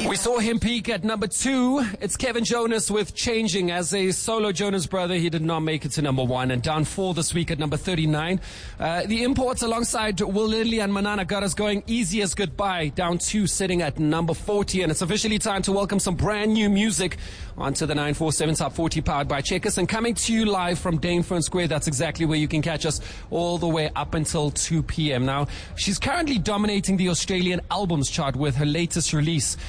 We saw him peak at number 2. It's Kevin Jonas with Changing. As a solo Jonas brother, he did not make it to number 1 and down 4 this week at number 39. The imports alongside Will Lindley and Manana got us going. Easy as Goodbye, down 2, sitting at number 40. And it's officially time to welcome some brand new music onto the 947 Top 40 powered by Checkers. And coming to you live from Dainfern Square, that's exactly where you can catch us all the way up until 2 p.m. Now, she's currently dominating the Australian albums chart with her latest release.